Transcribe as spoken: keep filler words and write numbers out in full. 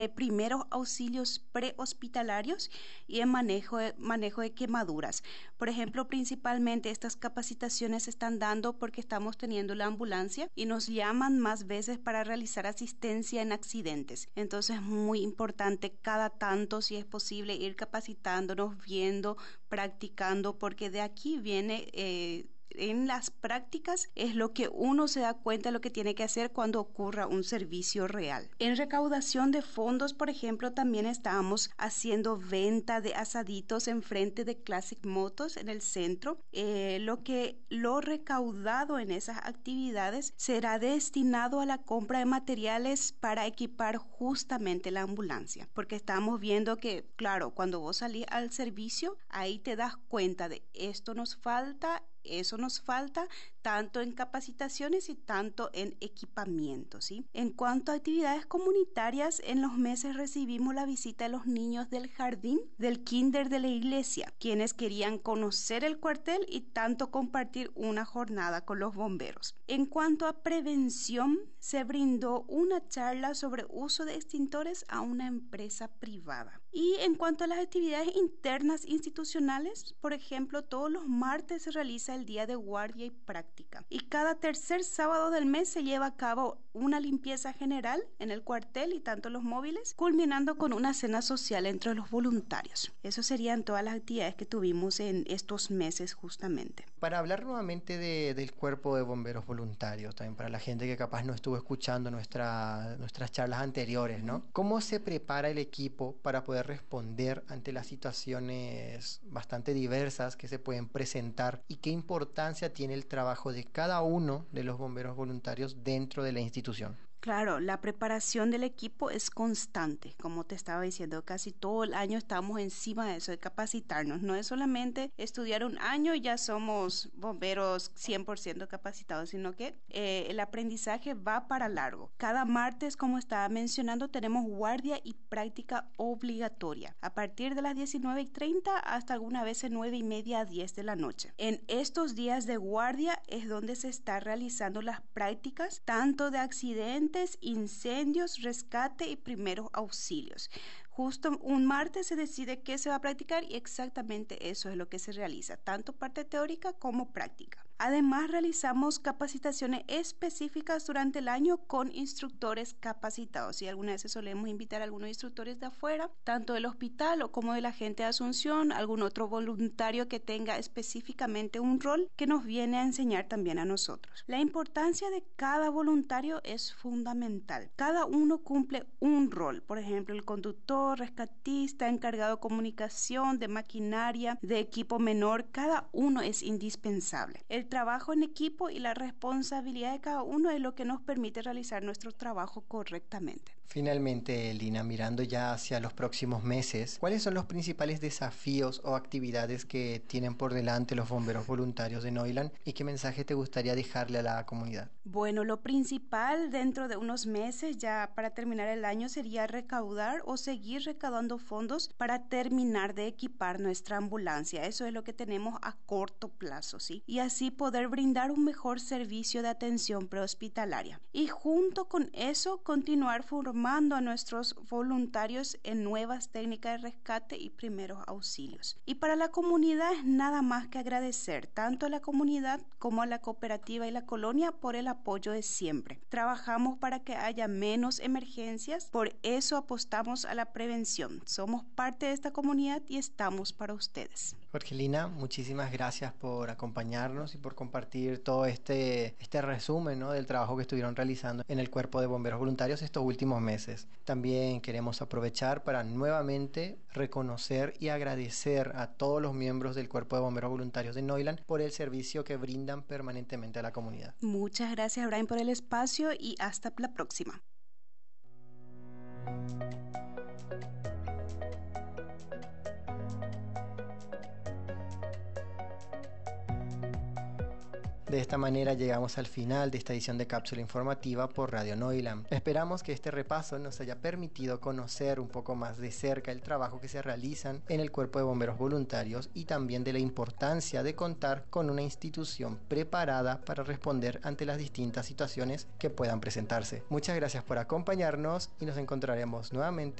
eh, primeros auxilios prehospitalarios y en manejo de, manejo de quemaduras. Por ejemplo, principalmente estas capacitaciones se están dando porque estamos teniendo la ambulancia y nos llaman más veces para realizar asistencia en accidentes. Entonces es muy importante cada tanto, si es posible, ir capacitándonos, viendo, practicando, porque de aquí viene... Eh, en las prácticas es lo que uno se da cuenta de lo que tiene que hacer cuando ocurra un servicio real. En recaudación de fondos, por ejemplo, también estábamos haciendo venta de asaditos en frente de Classic Motors en el centro. Eh, lo que lo recaudado en esas actividades será destinado a la compra de materiales para equipar justamente la ambulancia, porque estamos viendo que, claro, cuando vos salís al servicio, ahí te das cuenta de esto nos falta. Eso nos falta tanto en capacitaciones y tanto en equipamiento, ¿sí? En cuanto a actividades comunitarias, en los meses recibimos la visita de los niños del jardín del kinder de la iglesia, quienes querían conocer el cuartel y tanto compartir una jornada con los bomberos. En cuanto a prevención, se brindó una charla sobre uso de extintores a una empresa privada. Y en cuanto a las actividades internas institucionales, por ejemplo, todos los martes se realiza el día de guardia y práctica. Y cada tercer sábado del mes se lleva a cabo una limpieza general en el cuartel y tanto los móviles, culminando con una cena social entre los voluntarios. Eso serían todas las actividades que tuvimos en estos meses justamente. Para hablar nuevamente de, del cuerpo de bomberos voluntarios, también para la gente que capaz no estuvo escuchando nuestra, nuestras charlas anteriores, ¿no? ¿Cómo se prepara el equipo para poder responder ante las situaciones bastante diversas que se pueden presentar y qué importancia tiene el trabajo de cada uno de los bomberos voluntarios dentro de la institución? Claro, la preparación del equipo es constante, como te estaba diciendo, casi todo el año estamos encima de eso, de capacitarnos. No es solamente estudiar un año y ya somos bomberos cien por ciento capacitados, sino que eh, el aprendizaje va para largo. Cada martes, como estaba mencionando, tenemos guardia y práctica obligatoria, a partir de las diecinueve y treinta hasta alguna vez en nueve y media a diez de la noche. En estos días de guardia es donde se está realizando las prácticas, tanto de accidentes, incendios, rescate y primeros auxilios. Justo un martes se decide qué se va a practicar y exactamente eso es lo que se realiza, tanto parte teórica como práctica. Además, realizamos capacitaciones específicas durante el año con instructores capacitados y algunas veces solemos invitar a algunos instructores de afuera, tanto del hospital o como de la gente de Asunción, algún otro voluntario que tenga específicamente un rol que nos viene a enseñar también a nosotros. La importancia de cada voluntario es fundamental. Cada uno cumple un rol, por ejemplo, el conductor, rescatista, encargado de comunicación, de maquinaria, de equipo menor, cada uno es indispensable. El trabajo en equipo y la responsabilidad de cada uno es lo que nos permite realizar nuestro trabajo correctamente. Finalmente, Lina, mirando ya hacia los próximos meses, ¿cuáles son los principales desafíos o actividades que tienen por delante los bomberos voluntarios de Neuland y qué mensaje te gustaría dejarle a la comunidad? Bueno, lo principal dentro de unos meses, ya para terminar el año, sería recaudar o seguir recaudando fondos para terminar de equipar nuestra ambulancia. Eso es lo que tenemos a corto plazo, ¿sí? Y así poder brindar un mejor servicio de atención prehospitalaria. Y junto con eso, continuar formando a nuestros voluntarios en nuevas técnicas de rescate y primeros auxilios. Y para la comunidad es nada más que agradecer tanto a la comunidad como a la cooperativa y la colonia por el apoyo de siempre. Trabajamos para que haya menos emergencias, por eso apostamos a la prevención. Somos parte de esta comunidad y estamos para ustedes. Jorgelina, muchísimas gracias por acompañarnos y por compartir todo este, este resumen, ¿no?, del trabajo que estuvieron realizando en el Cuerpo de Bomberos Voluntarios estos últimos meses. También queremos aprovechar para nuevamente reconocer y agradecer a todos los miembros del Cuerpo de Bomberos Voluntarios de Neuland por el servicio que brindan permanentemente a la comunidad. Muchas gracias, Brian, por el espacio y hasta la próxima. De esta manera llegamos al final de esta edición de Cápsula Informativa por Radio Noilam. Esperamos que este repaso nos haya permitido conocer un poco más de cerca el trabajo que se realizan en el Cuerpo de Bomberos Voluntarios y también de la importancia de contar con una institución preparada para responder ante las distintas situaciones que puedan presentarse. Muchas gracias por acompañarnos y nos encontraremos nuevamente